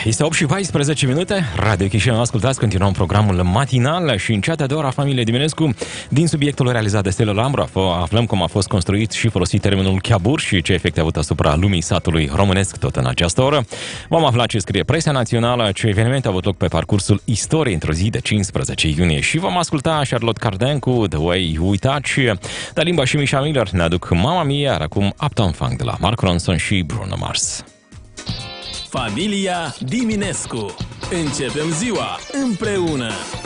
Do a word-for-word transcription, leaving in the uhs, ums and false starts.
Este opt și paisprezece minute, Radio Chișinău, ascultați, continuăm programul matinal și în cea de-a doua ora familiei Diminescu, din subiectul realizat de Stella Lambra, aflăm cum a fost construit și folosit termenul cheabur și ce efecte a avut asupra lumii satului românesc tot în această oră. Vom afla ce scrie presa națională, ce evenimente au avut loc pe parcursul istoriei într-o zi de cincisprezece iunie și vom asculta Charlotte Cardin cu The Way We Touch, dar Limba și Misha Miller ne aduc Mamma Mia, iar acum Uptown Funk de la Mark Ronson și Bruno Mars. Familia Diminescu. Începem ziua împreună.